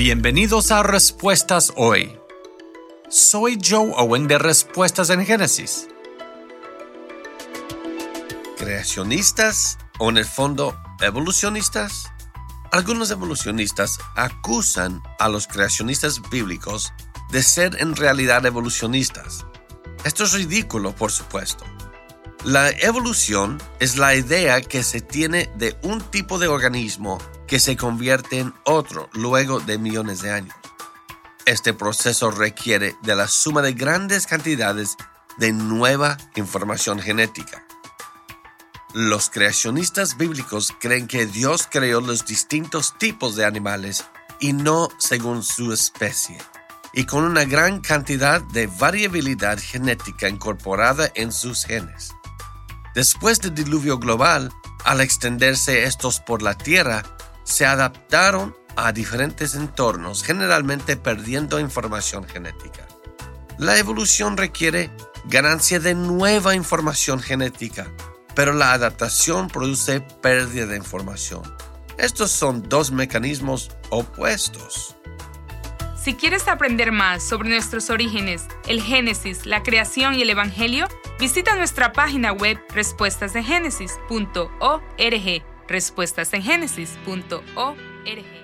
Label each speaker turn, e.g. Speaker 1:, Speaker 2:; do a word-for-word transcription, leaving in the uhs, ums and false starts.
Speaker 1: Bienvenidos a Respuestas Hoy. Soy Joe Owen de Respuestas en Génesis. ¿Creacionistas o en el fondo evolucionistas? Algunos evolucionistas acusan a los creacionistas bíblicos de ser en realidad evolucionistas. Esto es ridículo, por supuesto. La evolución es la idea que se tiene de un tipo de organismo que se convierte en otro luego de millones de años. Este proceso requiere de la suma de grandes cantidades de nueva información genética. Los creacionistas bíblicos creen que Dios creó los distintos tipos de animales y no según su especie, y con una gran cantidad de variabilidad genética incorporada en sus genes. Después del diluvio global, al extenderse estos por la tierra, se adaptaron a diferentes entornos, generalmente perdiendo información genética. La evolución requiere ganancia de nueva información genética, pero la adaptación produce pérdida de información. Estos son dos mecanismos opuestos.
Speaker 2: Si quieres aprender más sobre nuestros orígenes, el Génesis, la creación y el Evangelio, visita nuestra página web respuestas en génesis punto org. respuestas en génesis punto org.